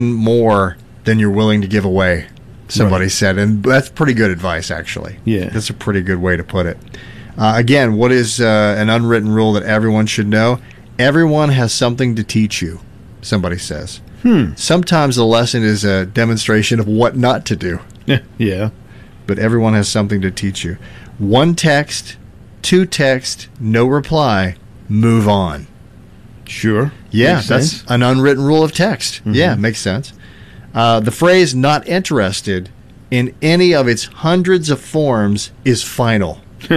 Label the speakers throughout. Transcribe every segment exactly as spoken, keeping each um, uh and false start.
Speaker 1: more than you're willing to give away, somebody
Speaker 2: Right.
Speaker 1: said. And that's pretty good advice, actually.
Speaker 2: Yeah.
Speaker 1: That's a pretty good way to put it. Uh, again, what is uh, an unwritten rule that everyone should know? Everyone has something to teach you, somebody says.
Speaker 2: Hmm.
Speaker 1: Sometimes the lesson is a demonstration of what not to do,
Speaker 2: Yeah. Yeah.
Speaker 1: but everyone has something to teach you. One text, two text, no reply, move on.
Speaker 2: Sure.
Speaker 1: Yeah,
Speaker 2: Makes
Speaker 1: that's
Speaker 2: sense.
Speaker 1: an unwritten rule of text.
Speaker 2: Mm-hmm.
Speaker 1: Yeah, makes sense. Uh, the phrase not interested in any of its hundreds of forms is final.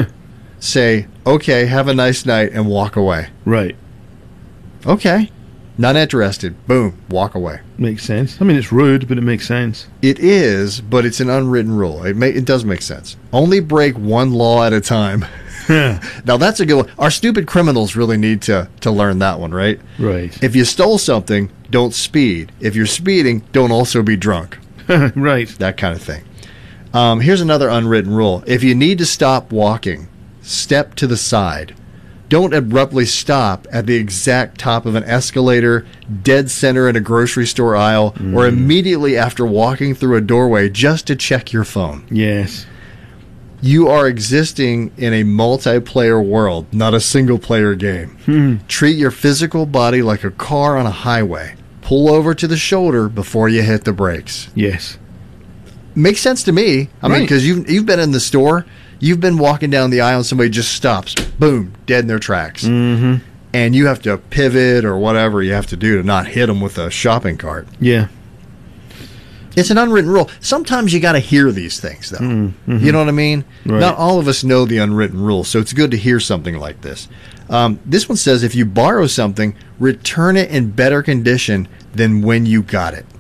Speaker 1: Say, okay, have a nice night, and walk away.
Speaker 2: Right.
Speaker 1: Okay, not interested. Boom, walk away.
Speaker 2: Makes sense. I mean, it's rude, but it makes sense.
Speaker 1: It is, but it's an unwritten rule. It, may, it does make sense. Only break one law at a time. Now, that's a good one. Our stupid criminals really need to, to learn that one, right?
Speaker 2: Right.
Speaker 1: If you stole something, don't speed. If you're speeding, don't also be drunk.
Speaker 2: Right.
Speaker 1: That kind of thing. Um, here's another unwritten rule. If you need to stop walking, step to the side. Don't abruptly stop at the exact top of an escalator, dead center in a grocery store aisle,
Speaker 2: Mm.
Speaker 1: or immediately after walking through a doorway just to check your phone.
Speaker 2: Yes.
Speaker 1: You are existing in a multiplayer world, not a single-player game.
Speaker 2: Hmm.
Speaker 1: Treat your physical body like a car on a highway. Pull over to the shoulder before you hit the brakes.
Speaker 2: Yes.
Speaker 1: Makes sense to me. I mean,
Speaker 2: Right.
Speaker 1: because you've, you've been in the store, you've been walking down the aisle, and somebody just stops. Boom, dead in their tracks.
Speaker 2: Mm-hmm.
Speaker 1: And you have to pivot or whatever you have to do to not hit them with a shopping cart.
Speaker 2: Yeah.
Speaker 1: It's an unwritten rule. Sometimes you got to hear these things, though.
Speaker 2: Mm-hmm.
Speaker 1: You know what I mean?
Speaker 2: Right.
Speaker 1: Not all of us know the unwritten rule, so it's good to hear something like this. Um, this one says if you borrow something, return it in better condition than when you got it.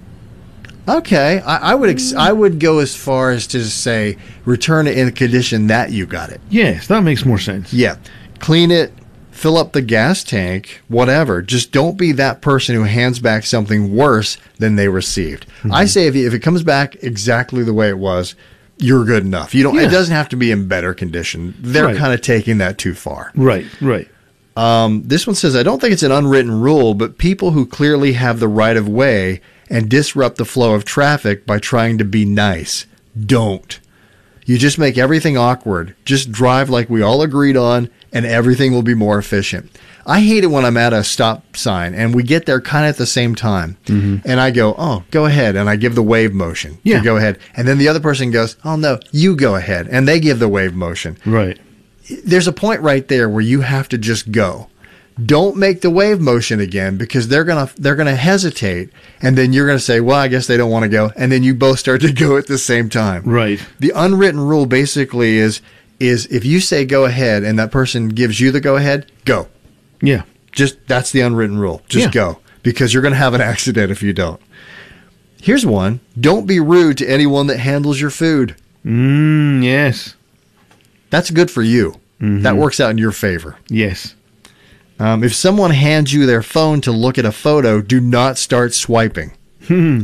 Speaker 1: Okay, I, I would ex- I would go as far as to say return it in the condition that you got it.
Speaker 2: Yes, that makes more sense.
Speaker 1: Yeah, clean it, fill up the gas tank, whatever. Just don't be that person who hands back something worse than they received.
Speaker 2: Mm-hmm.
Speaker 1: I say if, if it comes back exactly the way it was, you're good enough. You don't.
Speaker 2: Yeah.
Speaker 1: It doesn't have to be in better condition. They're
Speaker 2: Right.
Speaker 1: kind of taking that too far.
Speaker 2: Right, right.
Speaker 1: Um, this one says, I don't think it's an unwritten rule, but people who clearly have the right of way and disrupt the flow of traffic by trying to be nice. Don't. You just make everything awkward. Just drive like we all agreed on, and everything will be more efficient. I hate it when I'm at a stop sign, and we get there kind of at the same time. Mm-hmm. And I go, oh, go ahead. And I give the wave motion
Speaker 2: Yeah.
Speaker 1: to go ahead. And then the other person goes, oh, no, you go ahead. And they give the wave motion.
Speaker 2: Right.
Speaker 1: There's a point right there where you have to just go. Don't make the wave motion again because they're gonna they're gonna hesitate, and then you're gonna say, "Well, I guess they don't want to go," and then you both start to go at the same time.
Speaker 2: Right.
Speaker 1: The unwritten rule basically is is if you say go ahead and that person gives you the go ahead, go.
Speaker 2: Yeah.
Speaker 1: Just that's the unwritten rule. Just
Speaker 2: Yeah.
Speaker 1: go because you're gonna have an accident if you don't. Here's one: don't be rude to anyone that handles your food.
Speaker 2: Mm, yes.
Speaker 1: That's good for you.
Speaker 2: Mm-hmm.
Speaker 1: That works out in your favor.
Speaker 2: Yes.
Speaker 1: Um, if someone hands you their phone to look at a photo, do not start swiping.
Speaker 2: Hmm.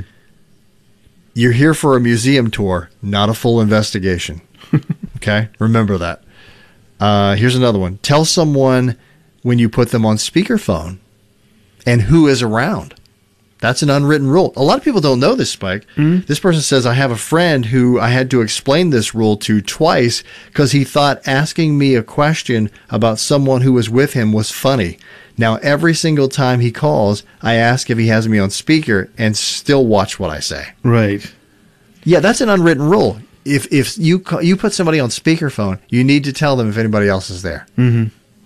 Speaker 1: You're here for a museum tour, not a full investigation. Okay? Remember that. Uh, here's another one. Tell someone when you put them on speakerphone and who is around. That's an unwritten rule. A lot of people don't know this, Spike. Mm-hmm. This person says, I have a friend who I had to explain this rule to twice because he thought asking me a question about someone who was with him was funny. Now, every single time he calls, I ask if he has me on speaker and still watch what I say.
Speaker 2: Right.
Speaker 1: Yeah, that's an unwritten rule. If if you call, you put somebody on speakerphone, you need to tell them if anybody else is there.
Speaker 2: Mm-hmm.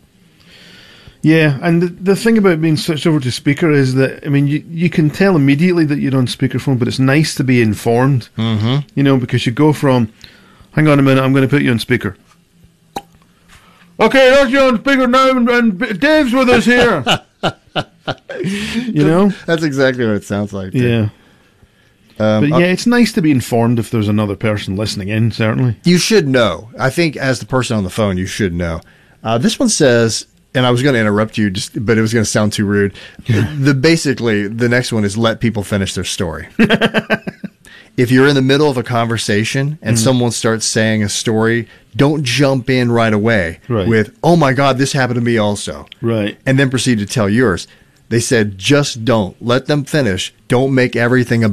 Speaker 2: Yeah, and the, the thing about being switched over to speaker is that, I mean, you, you can tell immediately that you're on speakerphone, but it's nice to be informed,
Speaker 1: Mm-hmm.
Speaker 2: you know, because you go from, hang on a minute, I'm going to put you on speaker. Okay, that's you on speaker now, and, and Dave's with us here. You know?
Speaker 1: That's exactly what it sounds like. too.
Speaker 2: Yeah.
Speaker 1: Um,
Speaker 2: But yeah, it's nice to be informed if there's another person listening in, certainly.
Speaker 1: You should know. I think as the person on the phone, you should know. Uh, this one says, and I was going to interrupt you, just but it was going to sound too rude. The basically, the next one is let people finish their story. If you're in the middle of a conversation and mm-hmm. someone starts saying a story, don't jump in right away
Speaker 2: right.
Speaker 1: with, "Oh my God, this happened to me also,"
Speaker 2: right?
Speaker 1: And then proceed to tell yours. They said, just don't. Let them finish. Don't make everything about